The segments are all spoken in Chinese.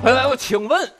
来，我请问，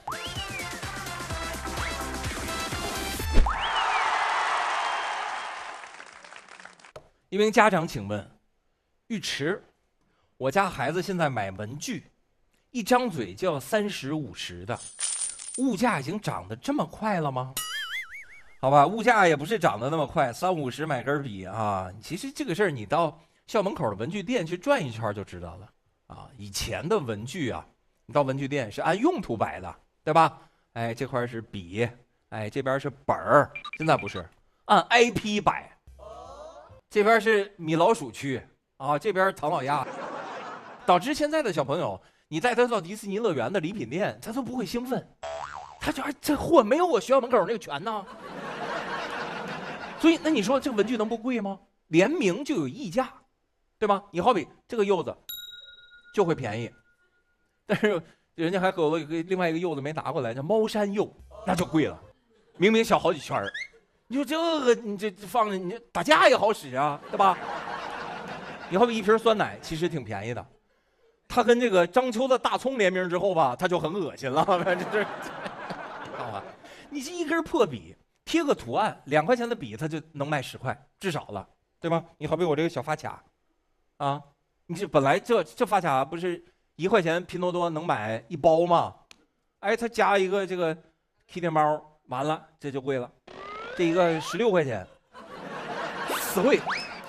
一名家长，请问，尉迟，我家孩子现在买文具，一张嘴就要30、50的，物价已经涨得这么快了吗？好吧，物价也不是涨得那么快，30、50买根笔啊。其实这个事儿，你到校门口的文具店去转一圈就知道了啊。以前的文具啊，你到文具店是按用途摆的，对吧？哎，这块是笔，哎，这边是本儿，现在不是，按 IP 摆。这边是米老鼠区啊，这边唐老鸭，导致现在的小朋友，你带他到迪士尼乐园的礼品店，他都不会兴奋，他觉得这货没有我学校门口那个全呢。所以，那你说这个文具能不贵吗？联名就有溢价，对吧？你好比这个柚子就会便宜，但是人家还给我另外一个柚子没拿过来，叫猫山柚，那就贵了，明明小好几圈儿。你说这个你这放着你打架也好使啊，对吧？你好比一瓶酸奶其实挺便宜的，它跟这个章丘的大葱联名之后吧，它就很恶心了，这是，知道吧？你这一根破笔贴个图案，2块钱的笔它就能卖10块，至少了，对吧？你好比我这个小发卡，啊，你这本来这发卡不是1块钱拼多多能买1包吗？哎，它加一个这个 Kitty 猫，完了这就贵了。这一个16块钱，死贵。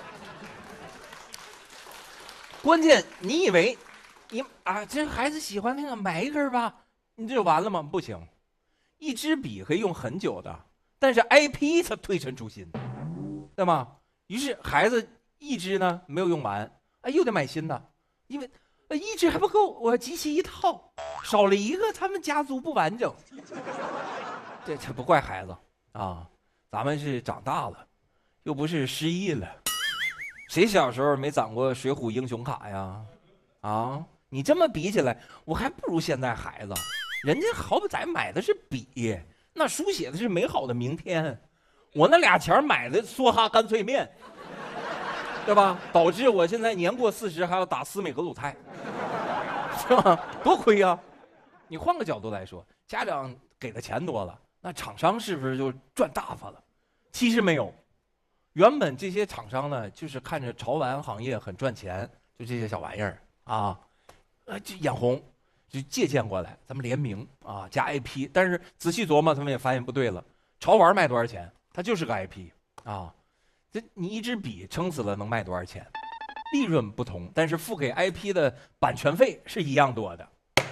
关键你以为你啊，这孩子喜欢那个买一根吧，你这就完了吗？不行，一支笔可以用很久的，但是 IP 它推陈出新，对吗？于是孩子一支呢没有用完，哎，又得买新的，因为一支还不够，我集齐一套，少了一个，他们家族不完整。这不怪孩子啊。咱们是长大了，又不是失忆了。谁小时候没攒过水浒英雄卡呀？啊，你这么比起来，我还不如现在孩子。人家好歹买的是笔，那书写的是美好的明天。我那俩钱买的梭哈干脆面，对吧？导致我现在年过40还要打司美格鲁肽，是吧？多亏呀！你换个角度来说，家长给的钱多了。那厂商是不是就赚大发了？其实没有，原本这些厂商呢，就是看着潮玩行业很赚钱，就这些小玩意儿啊，就眼红，就借鉴过来，咱们联名啊，加 IP。但是仔细琢磨，他们也发现不对了，潮玩卖多少钱？它就是个 IP 啊，这你一支笔撑死了能卖多少钱？利润不同，但是付给 IP 的版权费是一样多的。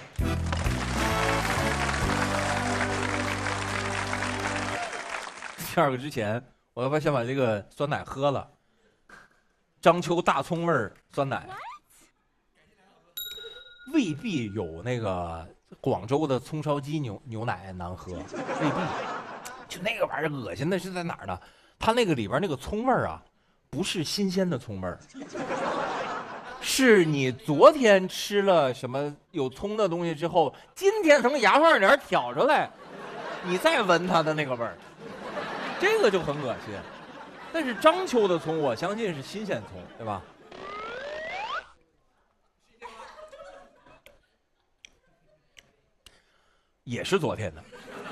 第2个之前，我要不先把这个酸奶喝了。章丘大葱味儿酸奶，未必有那个广州的葱烧鸡牛奶难喝，未必。就那个玩意儿恶心的是在哪儿呢？它那个里边那个葱味儿啊，不是新鲜的葱味儿，是你昨天吃了什么有葱的东西之后，今天从牙缝里挑出来，你再闻它的那个味儿。这个就很恶心，但是章丘的葱，我相信是新鲜葱，对吧？也是昨天的。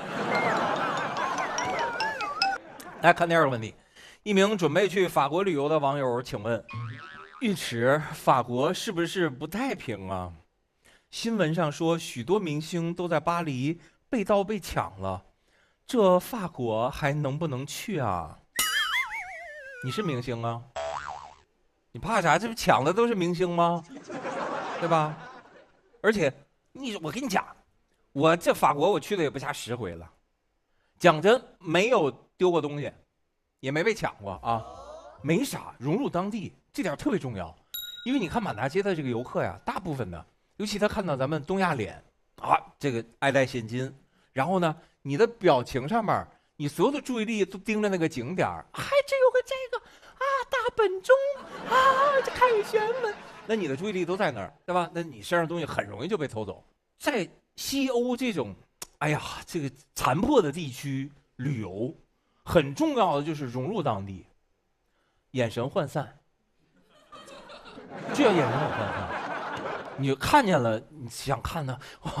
来看第2个问题，一名准备去法国旅游的网友，请问，尉迟，法国是不是不太平啊？新闻上说许多明星都在巴黎被盗被抢了。这法国还能不能去啊？你是明星啊，你怕啥？这不抢的都是明星吗？对吧？而且我跟你讲，我这法国我去的也不下10回了，讲真没有丢过东西，也没被抢过啊，没啥，融入当地这点特别重要。因为你看满大街的这个游客呀，大部分的，尤其他看到咱们东亚脸啊，这个爱戴现金，然后呢，你的表情上面，你所有的注意力都盯着那个景点儿，哎，这有个这个啊，大本钟啊，这凯旋门，那你的注意力都在那儿，对吧？那你身上的东西很容易就被偷走。在西欧这种，哎呀，这个残破的地区旅游，很重要的就是融入当地，眼神涣散，这叫眼神涣散。 你看见了，你想看呢，哇，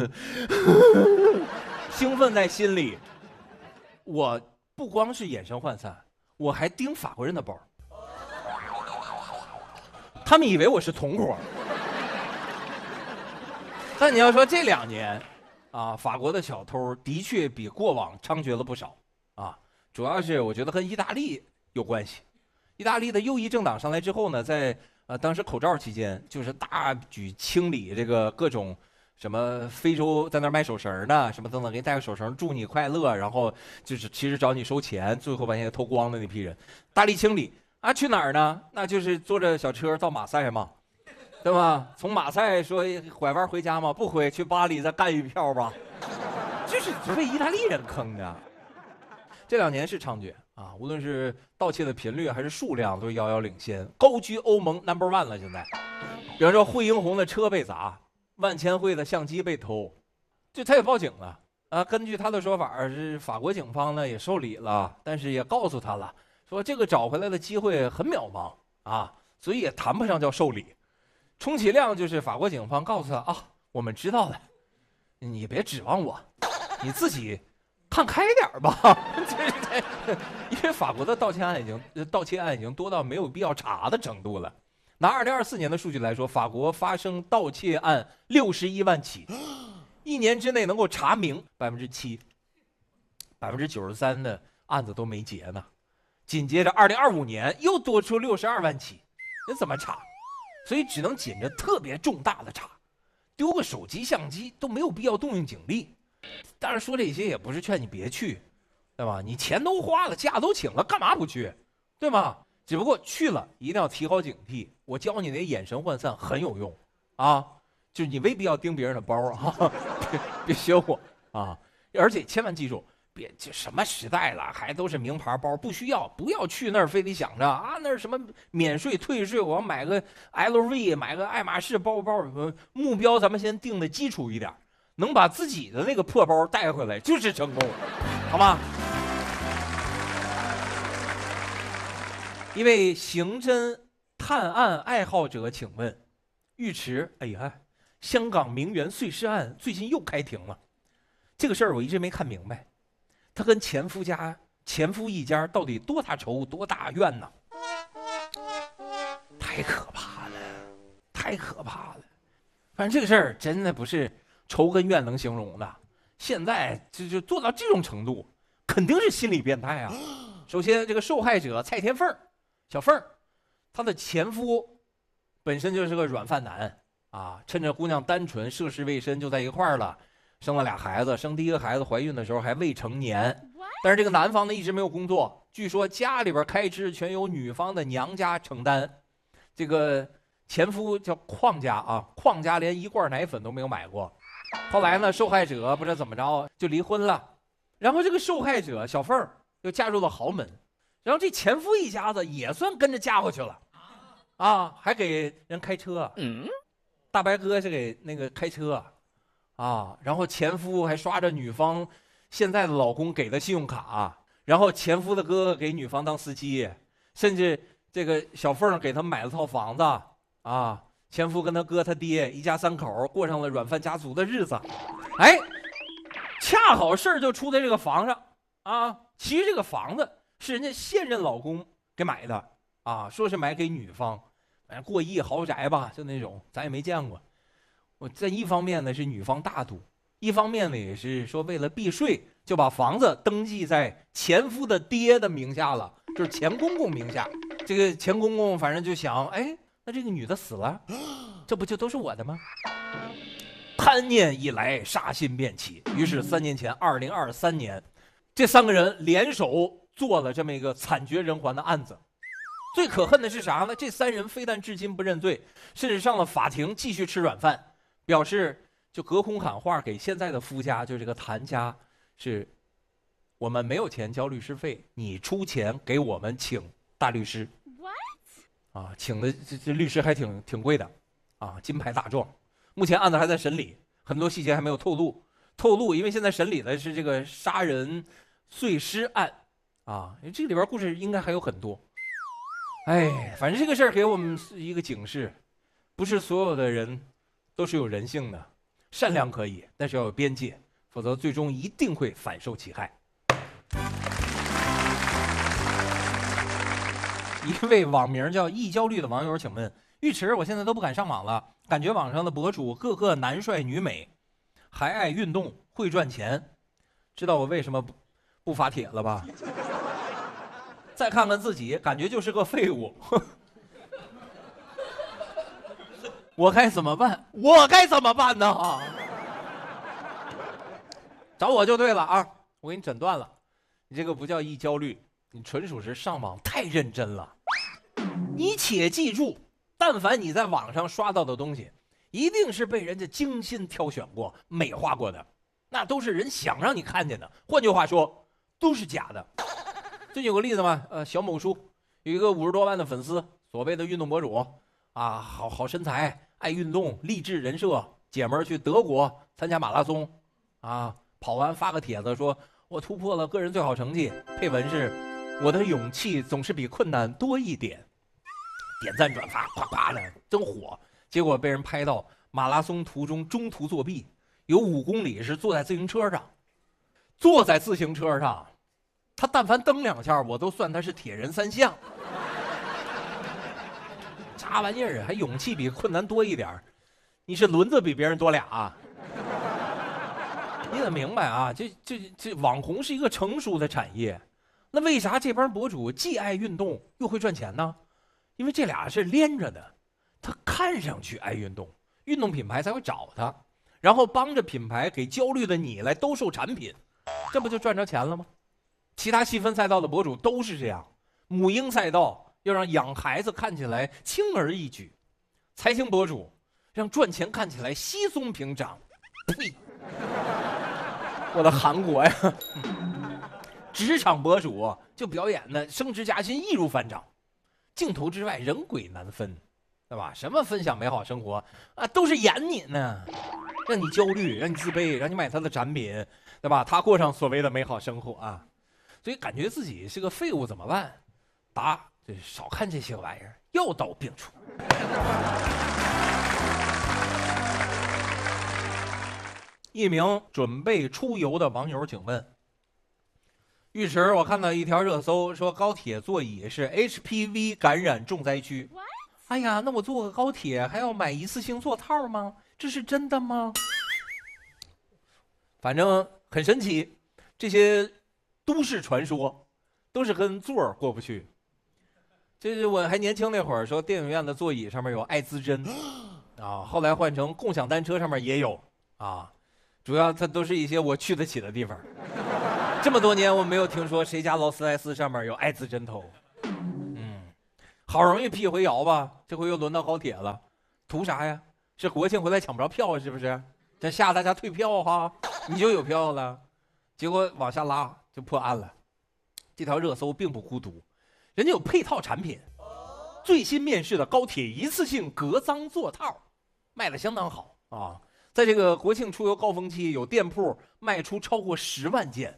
兴奋在心里。我不光是眼神涣散，我还盯法国人的包，他们以为我是同伙。但你要说这2年，啊，法国的小偷的确比过往猖獗了不少，啊，主要是我觉得跟意大利有关系。意大利的右翼政党上来之后呢，在当时口罩期间，就是大举清理这个各种什么非洲在那儿卖手绳的，什么等等，给你带个手绳，祝你快乐，然后就是其实找你收钱，最后把你偷光的那批人，大力清理啊，去哪儿呢？那就是坐着小车到马赛嘛，对吧？从马赛说拐弯回家吗？不回，去巴黎再干一票吧，就是被意大利人坑的。这2年是猖獗啊，无论是盗窃的频率还是数量，都遥遥领先，高居欧盟 No.1 了。现在，比方说惠英红的车被砸，万千惠的相机被偷，就他也报警了啊。根据他的说法，是法国警方呢也受理了，但是也告诉他了，说这个找回来的机会很渺茫啊，所以也谈不上叫受理。充其量就是法国警方告诉他啊，我们知道了，你别指望我，你自己看开点吧。因为法国的盗窃案已经多到没有必要查的程度了。拿2024年的数据来说，法国发生盗窃案61万起，1年之内能够查明7%，93%的案子都没结呢。紧接着2025年又多出62万起，那怎么查？所以只能紧着特别重大的查，丢个手机相机都没有必要动用警力。当然说这些也不是劝你别去，对吧？你钱都花了，假都请了，干嘛不去，对吗？只不过去了一定要提高警惕。我教你的眼神涣散很有用啊，就是你未必要盯别人的包啊，别学我啊！而且千万记住，别这什么时代了，还都是名牌包，不需要，不要去那儿非得想着啊，那是什么免税退税，我要买个 LV， 买个爱马仕包，目标咱们先定的基础一点，能把自己的那个破包带回来就是成功，好吗？一位刑侦探案爱好者，请问，尉迟，哎呀，香港名媛碎尸案最近又开庭了，这个事儿我一直没看明白，他跟前夫一家到底多大仇多大怨呢？太可怕了，太可怕了！反正这个事儿真的不是仇跟怨能形容的，现在就做到这种程度，肯定是心理变态啊！首先，这个受害者蔡天凤，小凤，她的前夫本身就是个软饭男啊，趁着姑娘单纯涉世未深就在一块儿了，生了2孩子，生第1个孩子怀孕的时候还未成年，但是这个男方呢一直没有工作，据说家里边开支全由女方的娘家承担，这个前夫叫邝家啊，邝家连1罐奶粉都没有买过。后来呢，受害者不知道怎么着就离婚了，然后这个受害者小凤又嫁入了豪门，然后这前夫一家子也算跟着嫁过去了，啊，还给人开车，大白哥是给那个开车，啊，然后前夫还刷着女方现在的老公给的信用卡，然后前夫的哥哥给女方当司机，甚至这个小凤给他们买了套房子，啊，前夫跟他哥他爹一家3口过上了软饭家族的日子，哎，恰好事儿就出在这个房上啊，其实这个房子是人家现任老公给买的啊，说是买给女方，过亿豪宅吧，就那种咱也没见过。我这一方面呢是女方大度，一方面呢也是说为了避税，就把房子登记在前夫的爹的名下了，就是前公公名下。这个前公公反正就想，哎，那这个女的死了，这不就都是我的吗？贪念一来，杀心便起。于是3年前，2023年，这3个人联手做了这么一个惨绝人寰的案子。最可恨的是啥呢？这3人非但至今不认罪，甚至上了法庭继续吃软饭，表示就隔空喊话给现在的夫家，就这个谭家，是我们没有钱交律师费，你出钱给我们请大律师。啊，请的这律师还挺贵的，啊，金牌大状。目前案子还在审理，很多细节还没有透露，因为现在审理的是这个杀人碎尸案，啊，这里边故事应该还有很多。哎，反正这个事儿给我们一个警示，不是所有的人都是有人性的，善良可以，但是要有边界，否则最终一定会反受其害。一位网名叫易焦虑的网友请问，尉迟，我现在都不敢上网了，感觉网上的博主个个男帅女美，还爱运动，会赚钱，知道我为什么不发帖了吧？再看看自己，感觉就是个废物。我该怎么办？我该怎么办呢？找我就对了啊！我给你诊断了，你这个不叫易焦虑，你纯属是上网太认真了。你且记住，但凡你在网上刷到的东西，一定是被人家精心挑选过、美化过的，那都是人想让你看见的。换句话说，都是假的。最近有个例子嘛，小某书有一个50多万的粉丝，所谓的运动博主啊，好身材，爱运动，励志人设，姐们儿去德国参加马拉松，啊，跑完发个帖子说，我突破了个人最好成绩，配文是，我的勇气总是比困难多一点，点赞转发，夸夸的，真火。结果被人拍到马拉松途中中途作弊，有5公里是坐在自行车上，他但凡蹬2下，我都算他是铁人3项。啥玩意儿啊？还勇气比困难多一点？你是轮子比别人多俩啊？你得明白啊，这网红是一个成熟的产业，那为啥这帮博主既爱运动又会赚钱呢？因为这俩是连着的，他看上去爱运动，运动品牌才会找他，然后帮着品牌给焦虑的你来兜售产品，这不就赚着钱了吗？其他细分赛道的博主都是这样，母婴赛道要让养孩子看起来轻而易举，财经博主让赚钱看起来稀松平常。呸！我的韩国呀！职场博主就表演的升职加薪易如反掌，镜头之外人鬼难分，对吧？什么分享美好生活啊，都是演你呢，让你焦虑，让你自卑，让你买他的产品，对吧？他过上所谓的美好生活啊，所以感觉自己是个废物怎么办？答：就是少看这些玩意儿，药到病除。一名准备出游的网友请问，尉迟，我看到一条热搜说高铁座椅是 HPV 感染重灾区。哎呀，那我坐个高铁还要买一次性座套吗？这是真的吗？反正很神奇，这些都市传说都是跟座儿过不去。这是我还年轻那会儿说电影院的座椅上面有艾滋针啊，后来换成共享单车上面也有啊，主要它都是一些我去得起的地方。这么多年我没有听说谁家劳斯莱斯上面有艾滋针头。好容易辟回谣吧，这回又轮到高铁了，图啥呀？是国庆回来抢不着票是不是？这吓大家退票哈，你就有票了。结果往下拉就破案了。这条热搜并不孤独，人家有配套产品，最新面世的高铁一次性隔脏座套卖得相当好啊！在这个国庆出游高峰期，有店铺卖出超过10万件。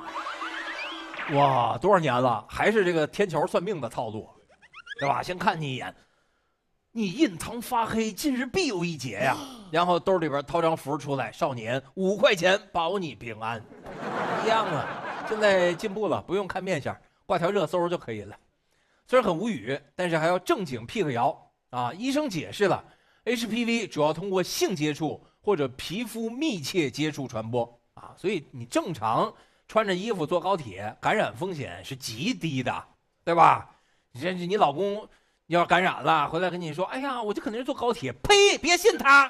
哇，多少年了，还是这个天桥算命的套路，对吧？先看你一眼，你印堂发黑，今日必有一劫呀！然后兜里边掏张符出来，少年5块钱保你平安，一样啊。现在进步了，不用看面相，挂条热搜就可以了。虽然很无语，但是还要正经辟个谣啊！医生解释了 ，HPV 主要通过性接触或者皮肤密切接触传播啊，所以你正常穿着衣服坐高铁，感染风险是极低的，对吧？你老公要感染了，回来跟你说，哎呀，我就可能是坐高铁，呸，别信他。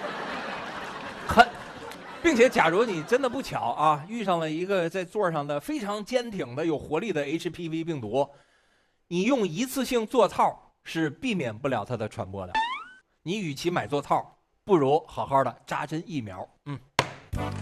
并且假如你真的不巧啊，遇上了一个在座上的非常坚挺的有活力的 HPV 病毒，你用一次性座套是避免不了它的传播的。你与其买座套，不如好好的扎针疫苗。